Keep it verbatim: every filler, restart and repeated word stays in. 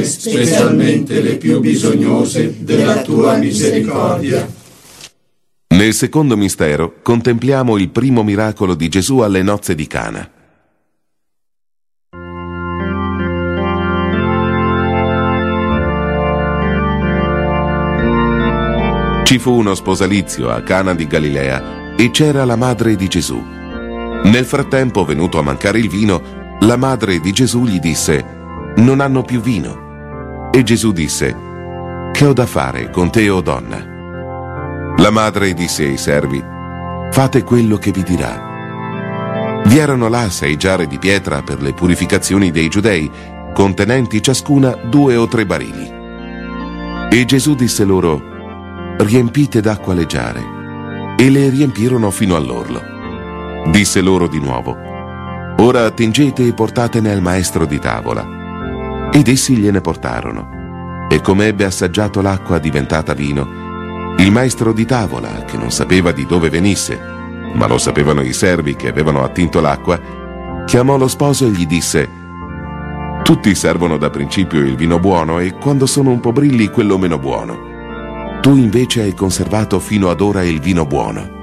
specialmente le più bisognose della tua misericordia. Nel secondo mistero contempliamo il primo miracolo di Gesù alle nozze di Cana. Ci fu uno sposalizio a Cana di Galilea e c'era la madre di Gesù. Nel frattempo, venuto a mancare il vino, la madre di Gesù gli disse: «Non hanno più vino». E Gesù disse: «Che ho da fare con te, o donna?» La madre disse ai servi: «Fate quello che vi dirà». Vi erano là sei giare di pietra per le purificazioni dei giudei, contenenti ciascuna due o tre barili. E Gesù disse loro: «Riempite d'acqua le giare». E le riempirono fino all'orlo. Disse loro di nuovo: «Ora attingete e portatene al maestro di tavola». Ed essi gliene portarono. E come ebbe assaggiato l'acqua diventata vino, il maestro di tavola, che non sapeva di dove venisse, ma lo sapevano i servi che avevano attinto l'acqua, chiamò lo sposo e gli disse: «Tutti servono da principio il vino buono e quando sono un po' brilli quello meno buono. Tu invece hai conservato fino ad ora il vino buono».